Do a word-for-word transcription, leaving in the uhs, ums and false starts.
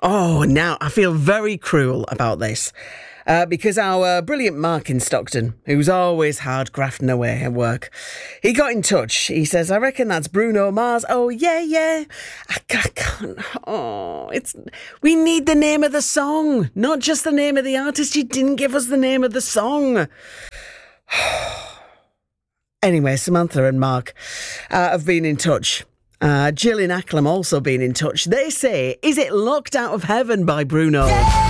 Oh, now I feel very cruel about this. Uh, because our brilliant Mark in Stockton, who's always hard grafting away at work, he got in touch. He says, I reckon that's Bruno Mars. Oh, yeah, yeah. I, I can't. Oh, it's. We need the name of the song, not just the name of the artist. You didn't give us the name of the song. Anyway, Samantha and Mark uh, have been in touch. Uh, Jill in Acklam also been in touch. They say, is it Locked Out of Heaven by Bruno? Yeah!